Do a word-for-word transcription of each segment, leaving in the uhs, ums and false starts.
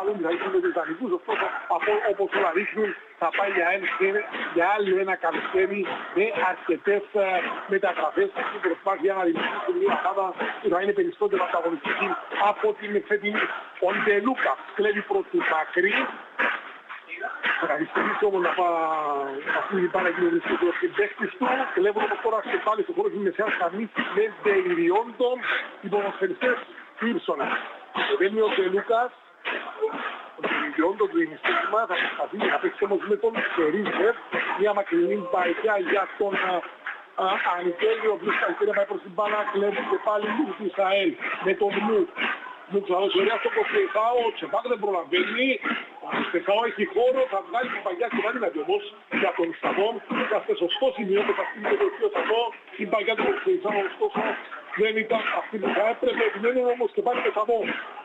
Κεφάλων, δηλαδή με τους δανεικούς, ωστόσο όπως όλα δείχνουν θα πάει για, ένα, για άλλο ένα καλοκαίρι με αρκετές μεταγραφές στην προσπάθεια να δημιουργήσει μια ομάδα που θα είναι περισσότερο ανταγωνιστική από την φετινή. Ο Ντελούκα κλέβει προς τη μακρύ. Θα καθυστερήσει όμως να αφήνει πάρα κοινωνιστή προς την παίκτης του. Κλέβουν όμως τώρα και πάλι στο χώρο της μεσαίας καμής με Ντεϊριόντον οι ποδοσφαιριστές του Ήρσονα. Μπαίνει ο Ντελούκας, ο Ντεϊριόντον του ημιστήμα θα προσπαθήσει να παίξει όμως με τον Σερίζερ, μια μακρινή μπαϊκιά για τον Ανικέλη, ο οποίος καλύτερα πάει προς την μπάλα, κλέβουν και πάλι του Ισραήλ με τον Μου. Μου ξαναδώσει ωραία στο Κοστεϊσάο, ο Τσεπάκ δεν προλαβαίνει, ο Κοστεϊσάο έχει χώρο, θα βγάλει την παγιά και βάλει να όμως για τον Σταβόν. Είμαστε σωστό σημείο που θα στείλει το δοχείο Σταβό, η παγιά του Κοστεϊσάο ωστόσο δεν ήταν αυτή που θα έπρεπε, επιμένουν όμως και πάλι με Σταβό.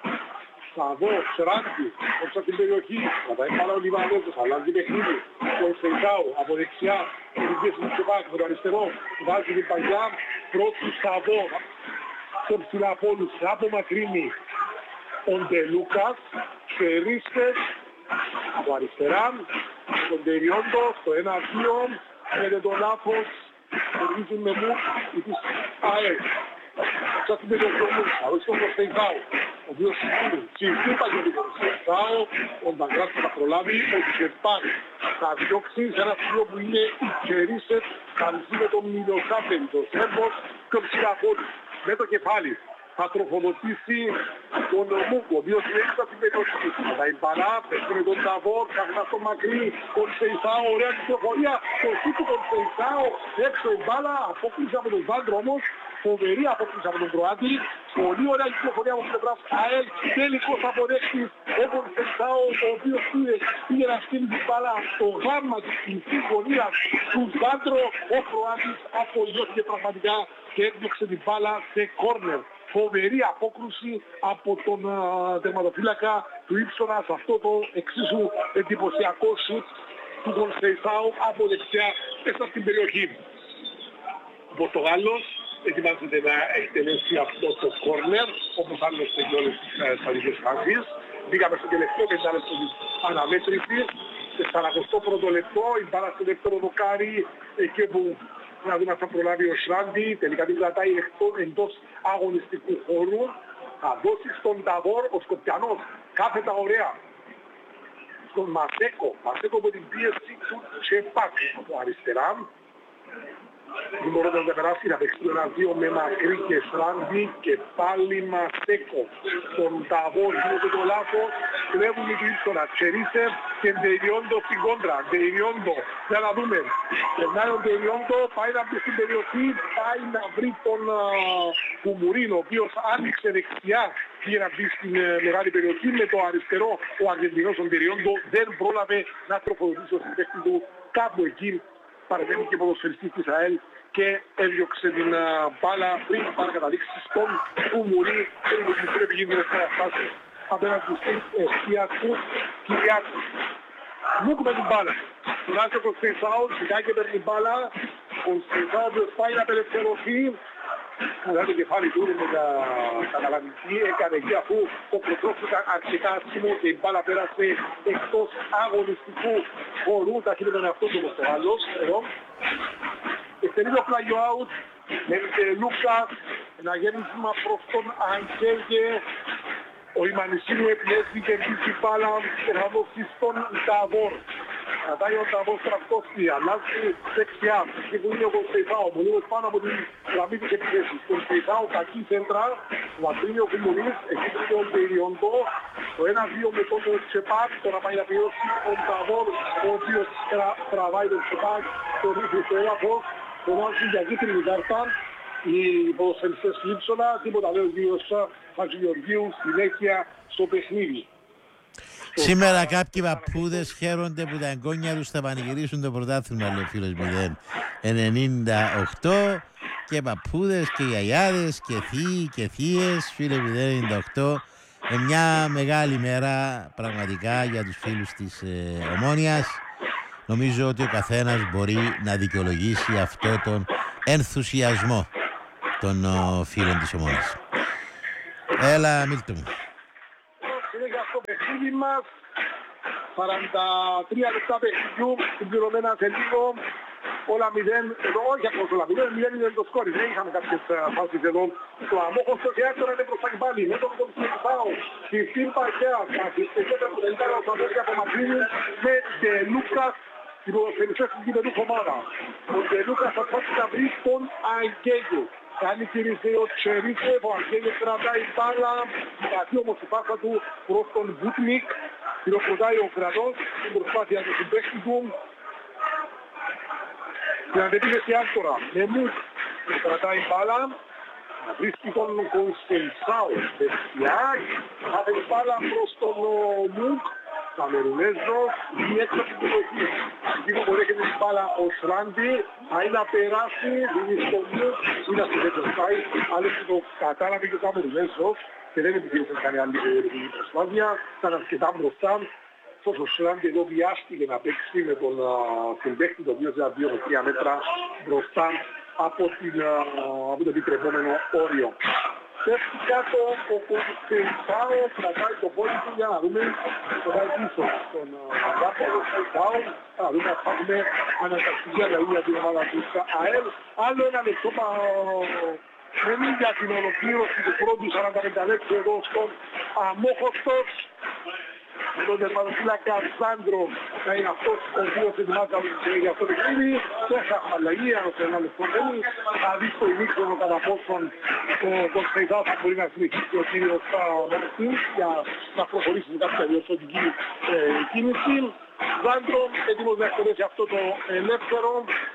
Σταβό, Σεράντη, όψα την περιοχή, κρατάει πάρα ο Λιβανέζος, αλλάζει παιχνίδι, ο Κοστεϊσάο από δεξιά, ο Τσεπάκ με το αριστερό, βάζει την παγιά προς του Σταβό. Στον Ψηλαπόλους απομακρύνει ο Ντελούκας, Σερίστες από αριστερά, τον Τεριόντο στο ένα δύο, με τον λάθος, χωρίζουν με μου της ΑΕΛ. Σας την περιοχή όμως, θα δώσει τον Κοστεϊσάο, ο οποίος συζήτηπα για τον Κοστεϊσάο, ο Νταγκράτ θα προλάβει, ο Τσεπάκ θα διώξει σε ένα σημείο που είναι οι Σερίστες, θα μισεί με τον Μιλοσάπελ, τον Σέρβος και ο Ψηλαπόλους. Με το κεφάλι θα τροφοδοτήσει τον Μούκο, ο οποίος είναι έξω από την περιοχή. Θα η παρά, πέφτει με τον Ταβόρ, καθώς στο μακρύ, Κονσεϊσάο, ωραία κυκλοφορία, το σούτ του Κονσεϊσάο, έξω η μπάλα, απόκλειση από τον Βάντρο όμως, φοβερή απόκλειση από τον Κροάτη, πολύ ωραία κυκλοφορία από την πλευράς ΑΕΛ, τελικός αποδέκτης, ο Κονσεϊσάο, ο οποίος πήγε να στείλει την μπάλα στο γάμμα της κοινής γωνίας του Βάντρο, ο Κροάτης απολυώθηκε πραγματικά και έδιωξε την μπάλα σε κόρνερ. Φοβερή απόκρουση από τον uh, τερματοφύλακα του Ήψονα σε αυτό το εξίσου εντυπωσιακό σουτ του Κονσεϊσάου από δεξιά μέσα στην περιοχή. Ο Πορτογάλος ετοιμάζεται να εκτελέσει αυτό το κόρνερ, όπως άλλωστε και όλες τις uh, στατικές φάσεις. Μπήκαμε στο τελευταίο πεντάλεπτο της αναμέτρησης. Σε σαραντοστό πρώτο λεπτό, η μπάλα στο δεύτερο δοκάρι, εκεί που να δούμε αν θα προλάβει ο Σράντι, τελικά την κρατάει εντός αγωνιστικού χώρου. Θα δώσει στον Ταβόρ, ο Σκοπιανός, κάθετα ωραία. Στον Μασέκο, Μασέκο από την πίεση του Τσεπάκ από αριστερά. Δεν μπορώ να περάσει να παίξει ένα δύο με μακρύ και Σράντι και πάλι Μασέκο. Στον Ταβόρ γίνεται το λάθος, κλέβουν οι του Ήψονα, Τσερίσε και Ντεϊριόντο στην κόντρα. Ντεϊριόντο, για να δούμε. Περνάει ο Ντεϊριόντο, πάει να μπει στην περιοχή, πάει να βρει τον Κουμουρίν, ο οποίος άνοιξε δεξιά για να μπει στην uh, μεγάλη περιοχή. Με το αριστερό ο Αργεντινός ο Ντεϊριόντο δεν πρόλαβε να τροφοδοτήσει ο συμπαίκτης του κάπου εκεί. Παρεμβαίνει και ποδοσφαιριστής της ΑΕΛ και έδιωξε την uh, μπάλα πριν παρακαταδείξει στον Κουμουρί και η πρέπει γίνει τελευταία φάση απέναντι στην αιστεία του Κυριάκου. Μούκ με την μπάλα. Τουλάχιστον ο Κονσεϊσάο, σιγά και παίρνει την μπάλα. Ο Κονσεϊσάο που πάει να απελευθερωθεί. Καλά το κεφάλι του με τα καταλαβητή, έκανε εκεί αφού ο προτρόφου ήταν αρκετά άσχημο και η μπάλα πέρασε εκτός αγωνιστικού χώρου. Τα χείλη με αυτό το Πορτογάλος, εδώ. Ευθερεί το πλάγιο out, με Λούκα, ένα γέμισμα προς τον Αγγέλγε. Ο Ιμανισίνου επιέζει και βγει μπάλα και θα δώσει στον Ταβόρ. Κρατάει ο Ταβόρ στραφτώστη, αλλάζει δεξιά. Και που είναι ο Κονσεϊσάο, μονίμως πάνω από την γραμμή της επιθέσης. Κονσεϊσάο κακή σέντρα, βατρίνει ο Κουμουνής, εκεί είναι ο Τεριόντο. Το ένα δύο με τον Τσεπάκ, τώρα πάει να πιώσει ο Ταβόρ, ο οποίος τραβάει τον Τσεπάκ, το ρίχνει στο έδαφος, τον βάζει για κίτρινη κάρτα. Οι ποδοσφαιριστές του Ήψονα, τίποτα λέει ο κύριος Χατζηγεωργίου, συνέχεια στο παιχνίδι. Σήμερα κάποιοι παππούδες χαίρονται που τα εγγόνια τους θα πανηγυρίσουν το πρωτάθλημα, λέει ο φίλος μηδέν ενενήντα οκτώ, και παππούδες και γιαγιάδες και θείοι και θείες, φίλε μηδέν ενενήντα οκτώ. Ε, μια μεγάλη μέρα πραγματικά για τους φίλους της ε, Ομόνοιας. Νομίζω ότι ο καθένας μπορεί να δικαιολογήσει αυτό τον ενθουσιασμό των ο, φίλων της Ομόνοιας. Έλα, Μίλτο μου. παιχνίδι μας. σαράντα τρία λεπτά παιχνιδιού, συμπληρωμένα σε λίγο. Όλα μηδέν, εδώ όχι ακριβώς όλα μηδέν, μηδέν είναι το σκόρι. Δεν είχαμε κάποιες φάσεις εδώ. Το αμόχωστο και άκορα είναι μπροστά και πάλι. Με τον Κονσταντινάου, τη Σύμπα Κέας, ασυστεκέτα που τελικά ο Σαββέρια από Μακρύνη με Ντελούκας, την ποδοσφαιριστές της γηπεδούς ομάδα. Ο Ντελούκας θα φτάσει να βρει τον Αγγέγιο. Κάνει κίνηση ο Τσερίσεφ, ο Αγγέλιος κρατάει μπάλα, πατεί όμως η πάσα του προς τον Βουτνίκ, χειροκροτάει ο κρατός, στην προσπάθεια του συμπαίχτη του. Στην αντεπίθεση άκτορα, με Μουκ, κρατάει μπάλα, να βρίσκει τον Κονστενσάου, δεξιά, θα φέρει μπάλα προς τον Μουκ, Καμερουνέζο, βγει έξω από την περιοχή. Εκεί που μπορεί την μπάλα ο Σράντι, θα είναι να περάσει, δίνει στο Μουκ, είναι αυτή δεν πάει, άλλωστε το κατάλαβε και ο Καμερουνέζο και δεν επιχείρησε κάνει άλλη προσπάθεια, ήταν αρκετά μπροστά. Ωστόσο ο Σράντι εδώ βιάστηκε να παίξει με τον συμπαίχτη, το οποίο ήταν δύο με τρία μέτρα μπροστά από, την, από το επιτρεπόμενο όριο. Πέφτει κάτω ο Κονστενσάου, κρατάει το πόδι του για να δούμε το πάει πίσω στον Κάπολο Κονστενσάου. Να δούμε να πάμε αναταξική αλλαγή για την ομάδα του ΑΕΛ. Άλλο ένα λεπτό μένει για την ολοκλήρωση του πρώτου σαράντα πέντε λεπτού εδώ στον Αμόχωστος. Τον τερματοφύλακα Σάντρο θα είναι αυτός ο οποίος ετοιμάζεται για αυτό το παιχνίδι. Τόσα αλλαγή, αν σε ένα λεπτό μένει. Θα δει στο ημίχρονο κατά πόσον ο Κονστενσάου θα μπορεί να συνεχίσει ο κύριος Μαρτίνς για να προχωρήσει σε κάποια διορθωτική κίνηση. Σάντρο έτοιμος να εκτελέσει αυτό το ελεύθερο.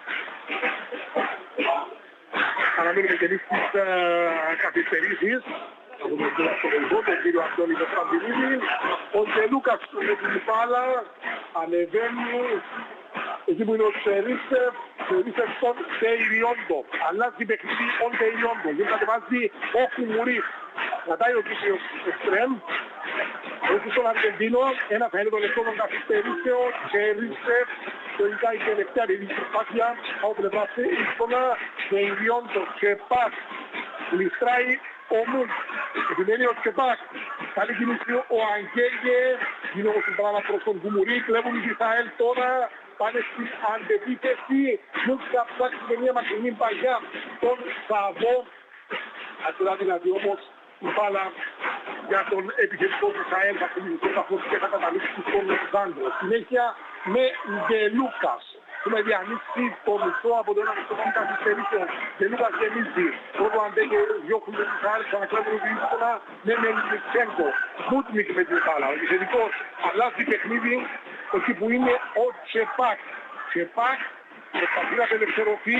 Αναμένουμε και εμείς τις καθυστερήσεις. Από τον κύριο τον κύριο Αντώνη Κωνσταντινίδη. Ο Ντελούκας με την μπάλα ανεβαίνει εκεί που είναι ο Τσερίσεφ, Τσερίσεφ στον Τεϊριόντο. Αλλάζει παιχνίδι ο Τεϊριόντο. Γιατί κατεβάζει ο Κουμουρίς. Κρατάει ο κύριος Εστρέμ. Έτσι στον Αργεντίνο, ένα θα είναι το λεπτό των καθυστερήσεων. Τσερίσεφ, τελικά η τελευταία ρηδική προσπάθεια από πλευρά Ίστονα. Τεϊριόντο και Πας. Λιστράει ο Μουκ, επιμένει ο Τσεπάκ, καλή κινήση ο Αγγέγε, είναι όμως την πράγμα προς τον Κουμουρί, κλέβουν οι Ισραήλ τώρα, πάνε στην αντεπίθεση, Μουκ θα ψάξει με μια μακρινή παγιά τον Σαββό, αριστερά δηλαδή όμως η μπάλα για τον επιθετικό του Ισραήλ θα κινηθεί καθώς και θα καταλήξει στον Ζάντρο. Συνέχεια με Ντελούκας. Έχουμε διανοίξει το μισό από το ένα μισό των καθυστερήσεων. Ντελούκας γεμίζει. Πρώτο αντέγε διώχνουν τον Ισραήλ, ξανακλέβουν την Ίστονα με Μελνιτσέγκο. Μπουτνικ με την μπάλα. Ο επιθετικός αλλάζει παιχνίδι εκεί που είναι ο Τσεπάκ. Τσεπάκ προσπαθεί να απελευθερωθεί.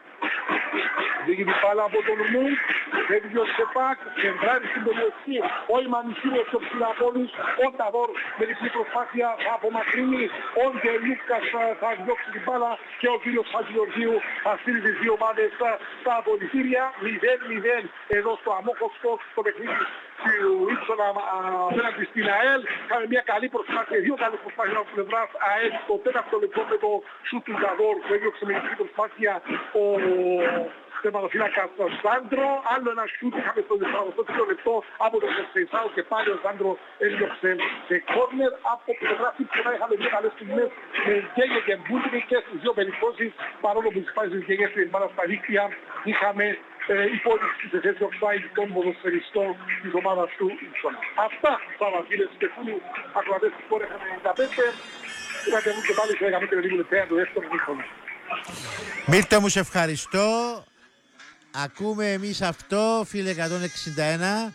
Δίγει την μπάλα από τον Μουκ, φεύγει ο Τσεπάκ, κεντράρει στην περιοχή, ο Ιμανισίνος και ο Ψηλαπόλης, ο Ταβόρ με διπλή προσπάθεια θα απομακρύνει, ο Ντελούκας θα διώξει την μπάλα και ο κύριος Χατζηγεωργίου θα στείλει τις δύο ομάδες στα απολυτήρια. μηδέν μηδέν εδώ στο Αμόχωστο, στο παιχνίδι του Ίψονα απέναντι στην ΑΕΛ. Κάμε μια καλή προσπάθεια, δύο καλές προσπάθειες από πλευράς ΑΕΛ στο τέταρτο λεπτό με το σουτ του Ταβόρ που έδιωξε με διπλή προσπάθεια ο τερματοφύλακας Σάντρο. Άλλο ένα σουτ είχαμε στο δευτερόλεπτο λεπτό από τον Κωνστενσάου και πάλι ο Σάντρο έδιωξε σε κόρνερ από την πλευρά Ίψονα. Είχαμε δύο καλές στιγμές με Γκέγε και Μπουτνικ και στις δύο περιπτώσεις, παρόλο που τις πάλι Γκέγε στην μπάλα στα δίκτυα, είχαμε υπόδειξη σε θέση offside των ποδοσφαιριστών της ομάδας του Ίψονα. Αυτά τα φίλες και φίλοι ακροατές της Sport εφ εμ ενενήντα πέντε. Είχατε μου και πάλι σε δεκαπέντε λεπτά του δεύτερου μήχρονου. Μύρτο μου, σε ευχαριστώ. Ακούμε εμείς αυτό, φίλε εκατόν εξήντα ένα.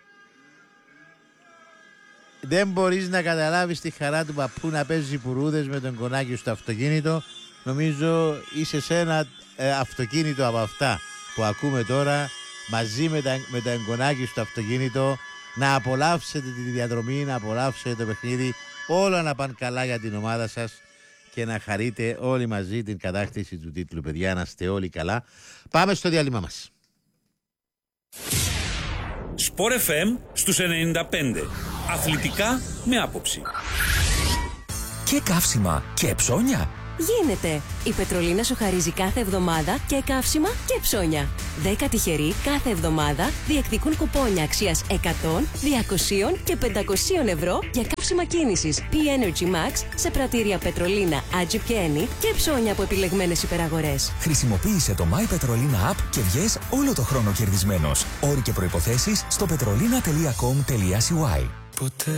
Δεν μπορείς να καταλάβεις τη χαρά του παππού να παίζει πουρούδες με τον κονάκι στο αυτοκίνητο. Νομίζω είσαι σε ένα ε, αυτοκίνητο από αυτά που ακούμε τώρα, μαζί με, τα, με το εγγονάκι στο αυτοκίνητο, να απολαύσετε τη διαδρομή, να απολαύσετε το παιχνίδι, όλα να πάνε καλά για την ομάδα σας και να χαρείτε όλοι μαζί την κατάκτηση του τίτλου, παιδιά, να είστε όλοι καλά. Πάμε στο διάλειμμα μας. Sport εφ εμ στους ενενήντα πέντε. Αθλητικά με άποψη. Και καύσιμα και ψώνια. Γίνεται! Η Πετρολίνα σου χαρίζει κάθε εβδομάδα και καύσιμα και ψώνια. Δέκα τυχεροί κάθε εβδομάδα διεκδικούν κουπόνια αξίας εκατό, διακόσια και πεντακόσια ευρώ για καύσιμα κίνησης P-Energy Max σε πρατήρια Πετρολίνα, Agip και Eni και ψώνια από επιλεγμένες υπεραγορές. Χρησιμοποίησε το My Petrolina App και βγες όλο το χρόνο κερδισμένος. Όροι και προϋποθέσεις στο petrolina τελεία com τελεία c y.